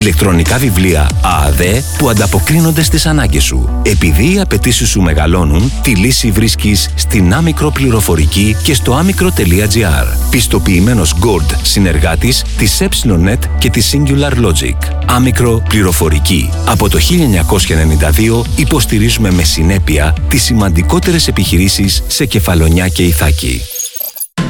Ηλεκτρονικά βιβλία ΑΑΔΕ που ανταποκρίνονται στις ανάγκες σου. Επειδή οι απαιτήσεις σου μεγαλώνουν, τη λύση βρίσκεις στην Άμικρο Πληροφορική και στο άμικρο.gr. Πιστοποιημένος Gold συνεργάτης της EpsilonNet και της Singular Logic. Άμικρο Πληροφορική. Από το 1992 υποστηρίζουμε με συνέπεια τις σημαντικότερες επιχειρήσεις σε Κεφαλονιά και Ιθάκη.